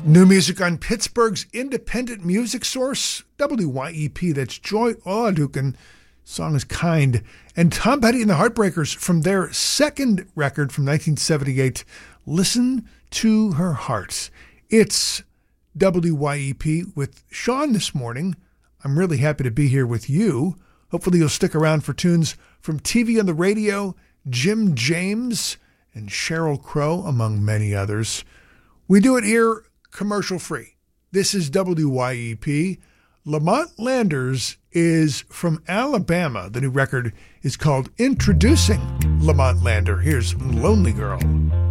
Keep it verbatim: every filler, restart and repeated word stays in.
New music on Pittsburgh's independent music source, W Y E P. That's Joy Oladukin. Song is Kind. And Tom Petty and the Heartbreakers from their second record from nineteen seventy-eight, Listen to Her Heart. It's W Y E P with Sean this morning. I'm really happy to be here with you. Hopefully you'll stick around for tunes from T V and the radio, Jim James, and Sheryl Crow, among many others. We do it here commercial free. This is W Y E P. Lamont Landers is from Alabama. The new record is called Introducing Lamont Lander. Here's Lonely Girl.